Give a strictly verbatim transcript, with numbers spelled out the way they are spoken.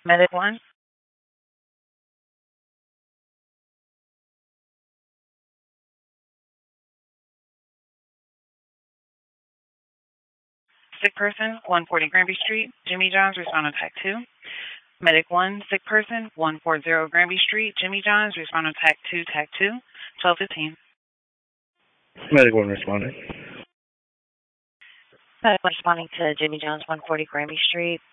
Medic one. Sick person, one forty Granby Street. Jimmy John's, respond on TAC two. Medic one, sick person, one forty Granby Street. Jimmy John's, respond on TAC two, TAC two, twelve fifteen. Medic one responding. Medic one responding to Jimmy John's, one forty Granby Street.